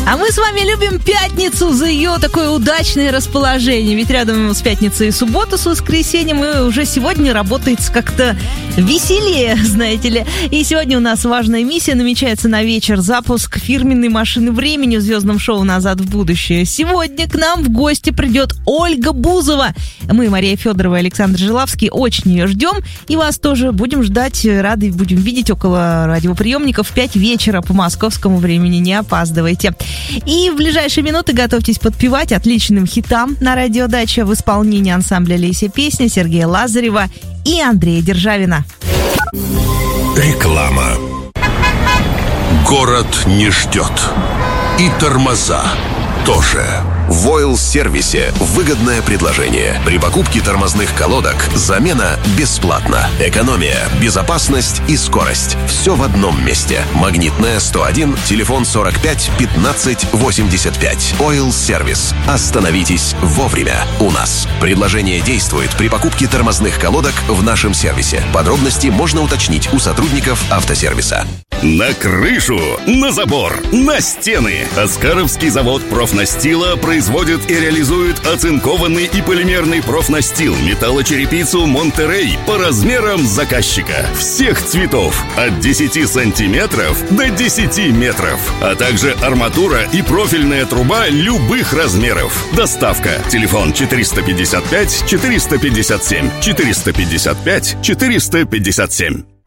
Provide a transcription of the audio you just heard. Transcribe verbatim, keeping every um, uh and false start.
А мы с вами любим пятницу за ее такое удачное расположение. Ведь рядом с пятницей и суббота, с воскресеньем, и уже сегодня работается как-то веселее, знаете ли. И сегодня у нас важная миссия. Намечается на вечер запуск фирменной машины времени в звездном шоу «Назад в будущее». Сегодня к нам в гости придет Ольга Бузова. Мы, Мария Федорова и Александр Жилавский, очень ее ждем. И вас тоже будем ждать, рады будем видеть около радиоприемников в пять вечера по московскому времени. Не опаздывайте. И в ближайшие минуты готовьтесь подпевать отличным хитам на радиодаче в исполнении ансамбля «Леся Песня» Сергея Лазарева и Андрея Державина. Реклама. Город не ждет. И тормоза тоже. В Ойл-сервисе выгодное предложение. При покупке тормозных колодок замена бесплатна. Экономия, безопасность и скорость. Все в одном месте. Магнитная сто один, телефон сорок пять пятнадцать восемьдесят пять. Ойл-сервис. Остановитесь вовремя у нас. Предложение действует при покупке тормозных колодок в нашем сервисе. Подробности можно уточнить у сотрудников автосервиса. На крышу, на забор, на стены. Оскаровский завод профнастила производит и реализует оцинкованный и полимерный профнастил, металлочерепицу «Монтерей» по размерам заказчика. Всех цветов. От десяти сантиметров до десяти метров. А также арматура и профильная труба любых размеров. Доставка. Телефон четыреста пятьдесят пять четыреста пятьдесят семь. четыреста пятьдесят пять четыреста пятьдесят семь.